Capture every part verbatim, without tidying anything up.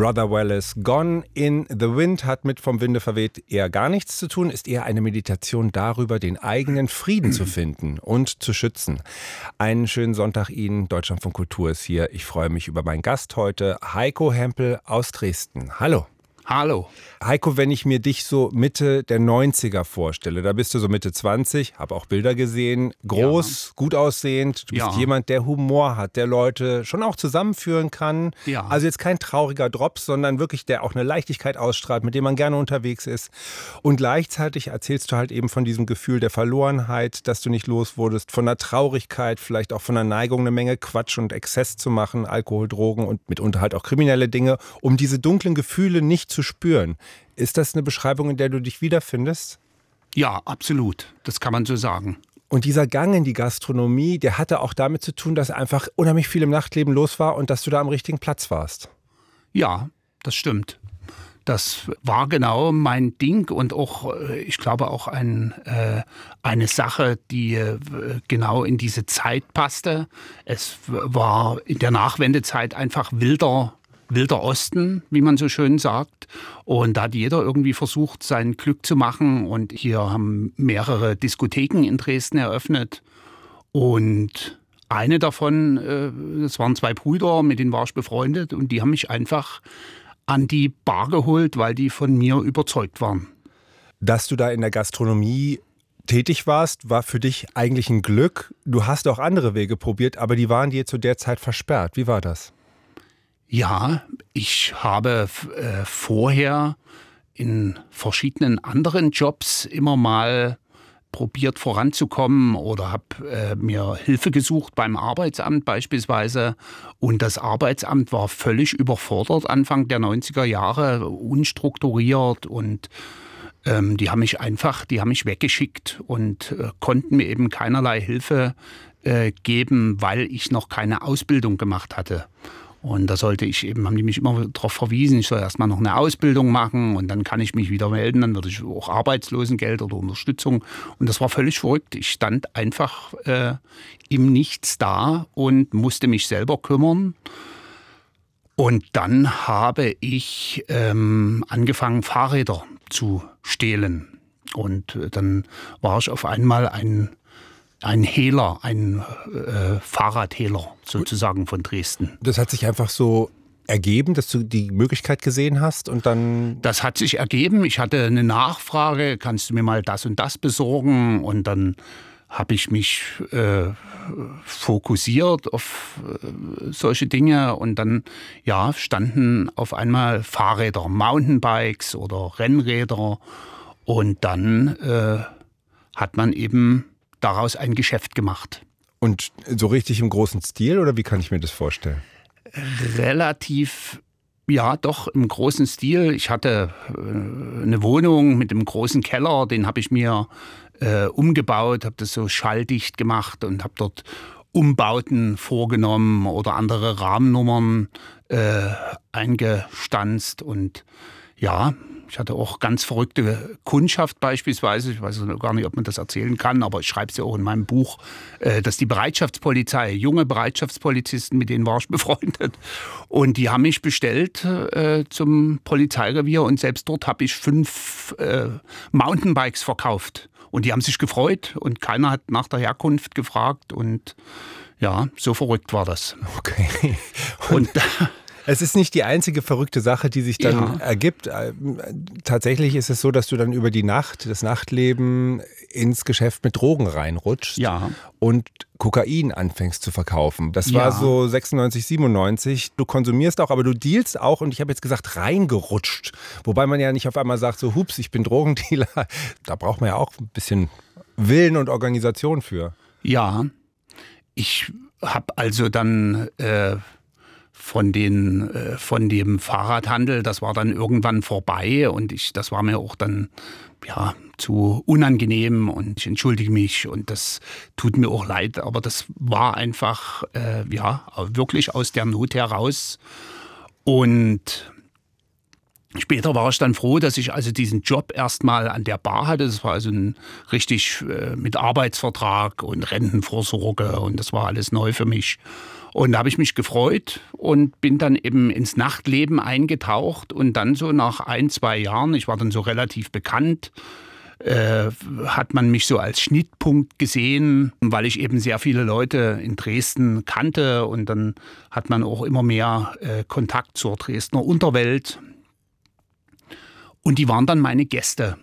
Brother Wallace. Gone in the Wind hat mit Vom Winde verweht eher gar nichts zu tun, ist eher eine Meditation darüber, den eigenen Frieden zu finden und zu schützen. Einen schönen Sonntag Ihnen. Deutschlandfunk Kultur ist hier. Ich freue mich über meinen Gast heute, Heiko Hempel aus Dresden. Hallo. Hallo. Heiko, wenn ich mir dich so Mitte der neunziger vorstelle, da bist du so Mitte zwanzig, habe auch Bilder gesehen, groß, ja. gut aussehend, du bist ja. jemand, der Humor hat, der Leute schon auch zusammenführen kann. Ja. Also jetzt kein trauriger Drops, sondern wirklich, der auch eine Leichtigkeit ausstrahlt, mit dem man gerne unterwegs ist. Und gleichzeitig erzählst du halt eben von diesem Gefühl der Verlorenheit, dass du nicht los wurdest, von der Traurigkeit, vielleicht auch von der Neigung, eine Menge Quatsch und Exzess zu machen, Alkohol, Drogen und mitunter halt auch kriminelle Dinge, um diese dunklen Gefühle nicht zu spüren. Ist das eine Beschreibung, in der du dich wiederfindest? Ja, absolut. Das kann man so sagen. Und dieser Gang in die Gastronomie, der hatte auch damit zu tun, dass einfach unheimlich viel im Nachtleben los war und dass du da am richtigen Platz warst. Ja, das stimmt. Das war genau mein Ding und auch, ich glaube, auch ein, äh, eine Sache, die äh, genau in diese Zeit passte. Es war in der Nachwendezeit einfach wilder Wilder Osten, wie man so schön sagt. Und da hat jeder irgendwie versucht, sein Glück zu machen. Und hier haben mehrere Diskotheken in Dresden eröffnet. Und eine davon, das waren zwei Brüder, mit denen war ich befreundet. Und die haben mich einfach an die Bar geholt, weil die von mir überzeugt waren. Dass du da in der Gastronomie tätig warst, war für dich eigentlich ein Glück. Du hast auch andere Wege probiert, aber die waren dir zu der Zeit versperrt. Wie war das? Ja, ich habe äh, vorher in verschiedenen anderen Jobs immer mal probiert voranzukommen oder habe äh, mir Hilfe gesucht beim Arbeitsamt beispielsweise. Und das Arbeitsamt war völlig überfordert Anfang der neunziger Jahre, unstrukturiert und ähm, die haben mich einfach, die haben mich weggeschickt und äh, konnten mir eben keinerlei Hilfe äh, geben, weil ich noch keine Ausbildung gemacht hatte. Und da sollte ich eben, haben die mich immer darauf verwiesen, ich soll erstmal noch eine Ausbildung machen und dann kann ich mich wieder melden, dann würde ich auch Arbeitslosengeld oder Unterstützung. Und das war völlig verrückt. Ich stand einfach äh, im Nichts da und musste mich selber kümmern. Und dann habe ich ähm, angefangen, Fahrräder zu stehlen. Und äh, dann war ich auf einmal ein Ein Hehler, ein äh, Fahrradhehler sozusagen von Dresden. Das hat sich einfach so ergeben, dass du die Möglichkeit gesehen hast und dann... Das hat sich ergeben. Ich hatte eine Nachfrage, kannst du mir mal das und das besorgen? Und dann habe ich mich äh, fokussiert auf äh, solche Dinge und dann ja, standen auf einmal Fahrräder, Mountainbikes oder Rennräder und dann äh, hat man eben daraus ein Geschäft gemacht. Und so richtig im großen Stil oder wie kann ich mir das vorstellen? Relativ, ja doch im großen Stil. Ich hatte äh, eine Wohnung mit einem großen Keller, den habe ich mir äh, umgebaut, habe das so schalldicht gemacht und habe dort Umbauten vorgenommen oder andere Rahmennummern äh, eingestanzt und ja, ich hatte auch ganz verrückte Kundschaft beispielsweise. Ich weiß gar nicht, ob man das erzählen kann, aber ich schreibe es ja auch in meinem Buch, dass die Bereitschaftspolizei, junge Bereitschaftspolizisten, mit denen war ich befreundet. Und die haben mich bestellt äh, zum Polizeirevier und selbst dort habe ich fünf äh, Mountainbikes verkauft. Und die haben sich gefreut und keiner hat nach der Herkunft gefragt. Und ja, so verrückt war das. Okay. Und es ist nicht die einzige verrückte Sache, die sich dann ja. ergibt. Tatsächlich ist es so, dass du dann über die Nacht, das Nachtleben ins Geschäft mit Drogen reinrutschst ja. und Kokain anfängst zu verkaufen. Das war ja. so sechsundneunzig, siebenundneunzig. Du konsumierst auch, aber du dealst auch und ich habe jetzt gesagt reingerutscht. Wobei man ja nicht auf einmal sagt, so hups, ich bin Drogendealer. Da braucht man ja auch ein bisschen Willen und Organisation für. Ja, ich habe also dann... Äh Von, den, äh, von dem Fahrradhandel, das war dann irgendwann vorbei und ich, das war mir auch dann ja, zu unangenehm und ich entschuldige mich und das tut mir auch leid, aber das war einfach äh, ja, wirklich aus der Not heraus und später war ich dann froh, dass ich also diesen Job erstmal an der Bar hatte. Das war also ein richtig äh, mit Arbeitsvertrag und Rentenvorsorge und das war alles neu für mich. Und da habe ich mich gefreut und bin dann eben ins Nachtleben eingetaucht und dann so nach ein, zwei Jahren, ich war dann so relativ bekannt, äh, hat man mich so als Schnittpunkt gesehen, weil ich eben sehr viele Leute in Dresden kannte und dann hat man auch immer mehr äh, Kontakt zur Dresdner Unterwelt. Und die waren dann meine Gäste.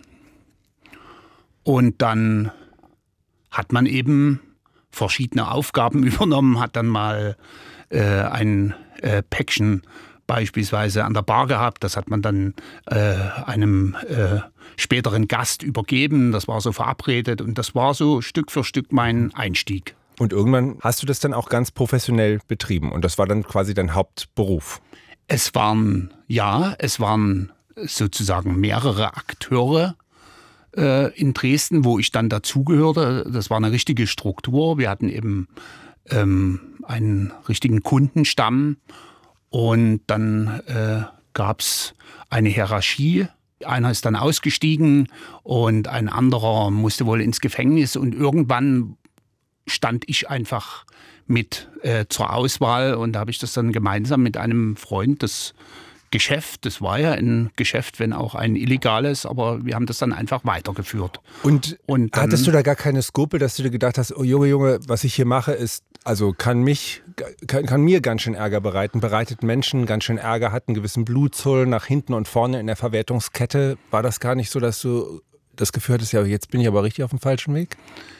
Und dann hat man eben verschiedene Aufgaben übernommen, hat dann mal äh, ein äh, Päckchen beispielsweise an der Bar gehabt. Das hat man dann äh, einem äh, späteren Gast übergeben. Das war so verabredet und das war so Stück für Stück mein Einstieg. Und irgendwann hast du das dann auch ganz professionell betrieben und das war dann quasi dein Hauptberuf? Es waren, ja, es waren sozusagen mehrere Akteure in Dresden, wo ich dann dazugehörte. Das war eine richtige Struktur. Wir hatten eben ähm, einen richtigen Kundenstamm und dann äh, gab es eine Hierarchie. Einer ist dann ausgestiegen und ein anderer musste wohl ins Gefängnis und irgendwann stand ich einfach mit äh, zur Auswahl und da habe ich das dann gemeinsam mit einem Freund, das Geschäft, das war ja ein Geschäft, wenn auch ein illegales, aber wir haben das dann einfach weitergeführt. Und, und dann, hattest du da gar keine Skrupel, dass du dir gedacht hast, oh Junge, Junge, was ich hier mache, ist, also kann mich, kann, kann mir ganz schön Ärger bereiten, bereitet Menschen ganz schön Ärger, hat einen gewissen Blutzoll nach hinten und vorne in der Verwertungskette. War das gar nicht so, dass du das Gefühl hattest, ja, jetzt bin ich aber richtig auf dem falschen Weg?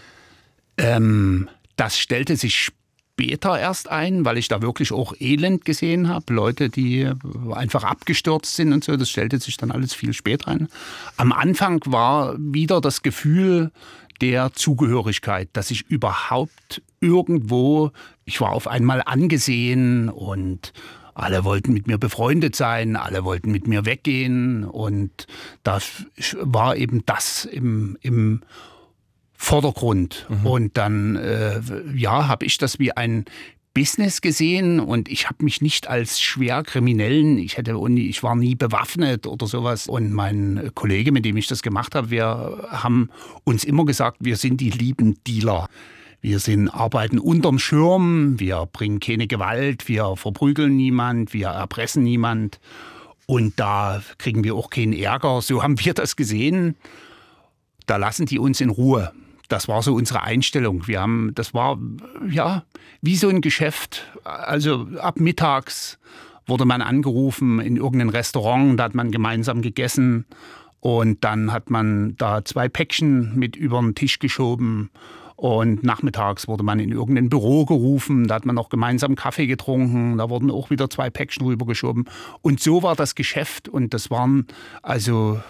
Ähm, das stellte sich später erst ein, weil ich da wirklich auch Elend gesehen habe. Leute, die einfach abgestürzt sind und so. Das stellte sich dann alles viel später ein. Am Anfang war wieder das Gefühl der Zugehörigkeit, dass ich überhaupt irgendwo, ich war auf einmal angesehen und alle wollten mit mir befreundet sein, alle wollten mit mir weggehen und da war eben das im, im Vordergrund. Mhm. Und dann äh, ja, habe ich das wie ein Business gesehen und ich habe mich nicht als schwer Kriminellen, ich hätte, ich war nie bewaffnet oder sowas. Und mein Kollege, mit dem ich das gemacht habe, wir haben uns immer gesagt, wir sind die lieben Dealer. Wir sind, arbeiten unterm Schirm, wir bringen keine Gewalt, wir verprügeln niemand, wir erpressen niemand und da kriegen wir auch keinen Ärger. So haben wir das gesehen. Da lassen die uns in Ruhe. Das war so unsere Einstellung. Wir haben, das war ja wie so ein Geschäft. Also ab mittags wurde man angerufen in irgendein Restaurant, da hat man gemeinsam gegessen und dann hat man da zwei Päckchen mit über den Tisch geschoben und nachmittags wurde man in irgendein Büro gerufen, da hat man noch gemeinsam Kaffee getrunken, da wurden auch wieder zwei Päckchen rübergeschoben und so war das Geschäft und das waren also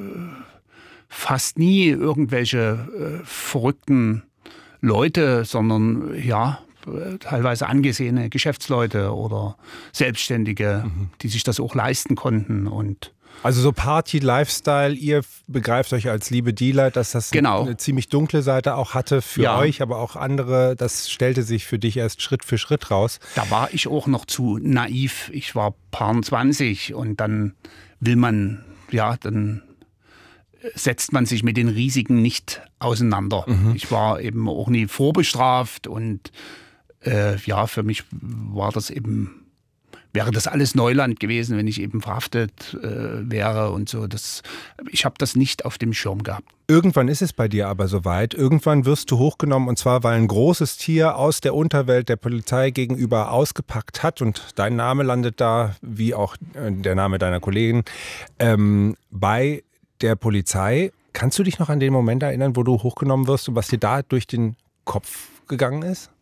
fast nie irgendwelche äh, verrückten Leute, sondern ja, teilweise angesehene Geschäftsleute oder Selbstständige, mhm. die sich das auch leisten konnten. Und also so Party-Lifestyle, ihr begreift euch als liebe Dealer, dass das genau. eine ziemlich dunkle Seite auch hatte für ja. euch, aber auch andere, das stellte sich für dich erst Schritt für Schritt raus. Da war ich auch noch zu naiv. Ich war paar zwanzig und dann will man, ja, dann setzt man sich mit den Risiken nicht auseinander. Mhm. Ich war eben auch nie vorbestraft und äh, ja, für mich war das eben, wäre das alles Neuland gewesen, wenn ich eben verhaftet äh, wäre und so. Das, ich habe das nicht auf dem Schirm gehabt. Irgendwann ist es bei dir aber soweit. Irgendwann wirst du hochgenommen und zwar, weil ein großes Tier aus der Unterwelt der Polizei gegenüber ausgepackt hat und dein Name landet da, wie auch der Name deiner Kollegen, ähm, bei der Polizei. Kannst du dich noch an den Moment erinnern, wo du hochgenommen wirst und was dir da durch den Kopf gegangen ist?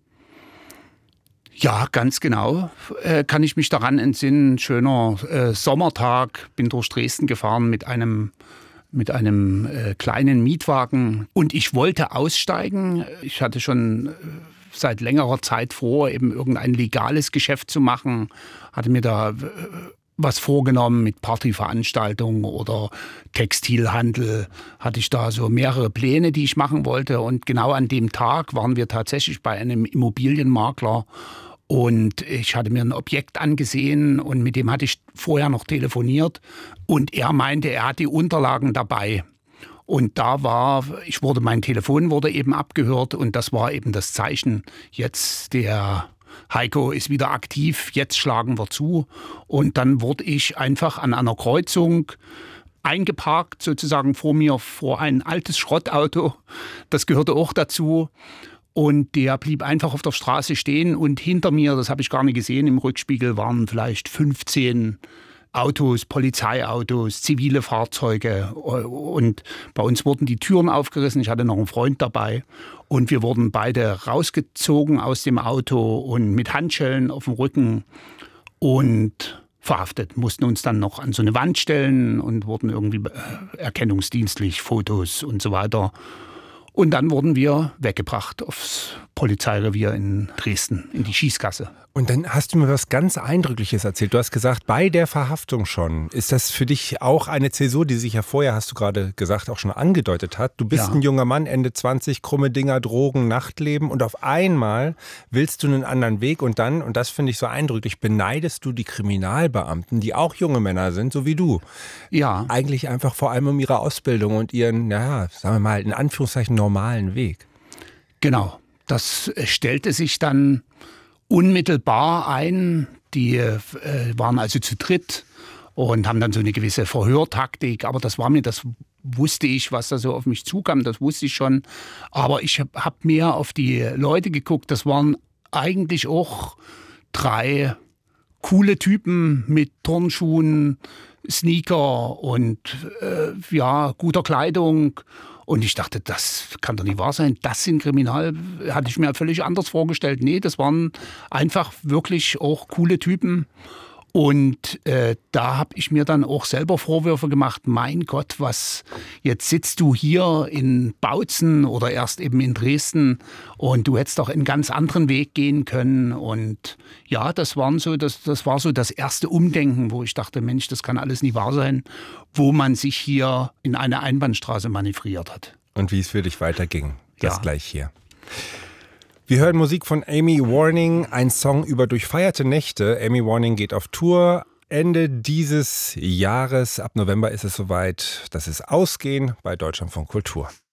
Ja, ganz genau. Äh, kann ich mich daran entsinnen. Schöner äh, Sommertag, bin durch Dresden gefahren mit einem, mit einem äh, kleinen Mietwagen und ich wollte aussteigen. Ich hatte schon äh, seit längerer Zeit vor, eben irgendein legales Geschäft zu machen, hatte mir da äh, was vorgenommen mit Partyveranstaltungen oder Textilhandel, hatte ich da so mehrere Pläne, die ich machen wollte. Und genau an dem Tag waren wir tatsächlich bei einem Immobilienmakler und ich hatte mir ein Objekt angesehen und mit dem hatte ich vorher noch telefoniert und er meinte, er hat die Unterlagen dabei. Und da war, ich wurde, mein Telefon wurde eben abgehört und das war eben das Zeichen, jetzt der Heiko ist wieder aktiv, jetzt schlagen wir zu. Und dann wurde ich einfach an einer Kreuzung eingeparkt, sozusagen vor mir, vor ein altes Schrottauto. Das gehörte auch dazu. Und der blieb einfach auf der Straße stehen und hinter mir, das habe ich gar nicht gesehen, im Rückspiegel waren vielleicht fünfzehn Autos, Polizeiautos, zivile Fahrzeuge. Und bei uns wurden die Türen aufgerissen. Ich hatte noch einen Freund dabei. Und wir wurden beide rausgezogen aus dem Auto und mit Handschellen auf dem Rücken und verhaftet. Mussten uns dann noch an so eine Wand stellen und wurden irgendwie erkennungsdienstlich, Fotos und so weiter. Und dann wurden wir weggebracht aufs Polizeirevier in Dresden, in die Schießgasse. Und dann hast du mir was ganz Eindrückliches erzählt. Du hast gesagt, bei der Verhaftung schon. Ist das für dich auch eine Zäsur, die sich ja vorher, hast du gerade gesagt, auch schon angedeutet hat? Du bist ja ein junger Mann, Ende zwanzig, krumme Dinger, Drogen, Nachtleben und auf einmal willst du einen anderen Weg und dann, und das finde ich so eindrücklich, beneidest du die Kriminalbeamten, die auch junge Männer sind, so wie du. Ja. Eigentlich einfach vor allem um ihre Ausbildung und ihren, naja, sagen wir mal, in Anführungszeichen normalen Weg. Genau. Das stellte sich dann unmittelbar ein. Die äh, waren also zu dritt und haben dann so eine gewisse Verhörtaktik. Aber das war mir, das wusste ich, was da so auf mich zukam, das wusste ich schon. Aber ich habe hab mehr auf die Leute geguckt. Das waren eigentlich auch drei coole Typen mit Turnschuhen, Sneaker und äh, ja, guter Kleidung. Und ich dachte, das kann doch nicht wahr sein. Das sind Kriminal, hatte ich mir völlig anders vorgestellt. Nee, das waren einfach wirklich auch coole Typen. Und äh, da habe ich mir dann auch selber Vorwürfe gemacht. Mein Gott, was, jetzt sitzt du hier in Bautzen oder erst eben in Dresden und du hättest doch einen ganz anderen Weg gehen können. Und ja, das, waren so, das, das war so das erste Umdenken, wo ich dachte, Mensch, das kann alles nicht wahr sein, wo man sich hier in eine Einbahnstraße manövriert hat. Und wie es für dich weiterging, das Ja. gleich hier. Wir hören Musik von Amy Warning, ein Song über durchfeierte Nächte. Amy Warning geht auf Tour Ende dieses Jahres. Ab November ist es soweit, dass es Ausgehen bei Deutschlandfunk Kultur.